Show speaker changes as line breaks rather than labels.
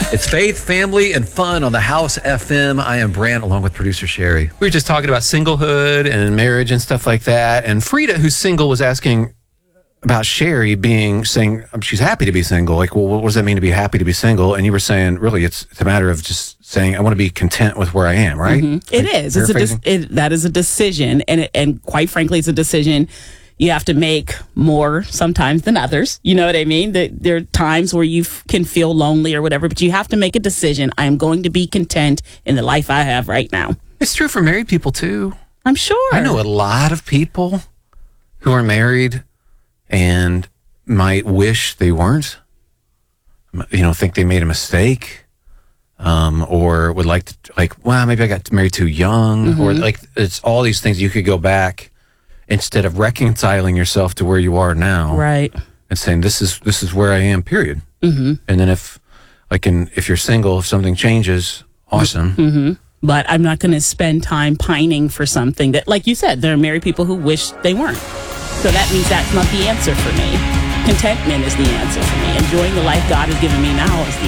It's faith, family, and fun on the House FM. I am Brant, along with producer Sherry. We were just talking about singlehood and marriage and stuff like that. And Frida, who's single, was asking about Sherry saying she's happy to be single. Like, well, what does that mean to be happy to be single? And you were saying, really, it's a matter of just saying, I want to be content with where I am, right?
Mm-hmm. It is. That is a decision. And quite frankly, it's a decision you have to make more sometimes than others. You know what I mean? There are times where you can feel lonely or whatever, but you have to make a decision. I am going to be content in the life I have right now.
It's true for married people, too.
I'm sure.
I know a lot of people who are married and might wish they weren't, think they made a mistake, or would like to, well, maybe I got married too young, or it's all these things you could go back instead of reconciling yourself to where you are now,
right?
And saying this is where I am, period. Mm-hmm. And then if you're single, if something changes, awesome.
Mm-hmm. But I'm not going to spend time pining for something that, like you said, there are married people who wish they weren't. So that means that's not the answer for me. Contentment is the answer for me. Enjoying the life God has given me now is the